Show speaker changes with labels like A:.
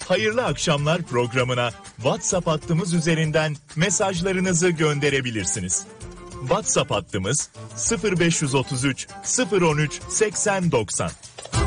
A: Hayırlı Akşamlar programına WhatsApp hattımız üzerinden mesajlarınızı gönderebilirsiniz. WhatsApp hattımız 0533 013 8090.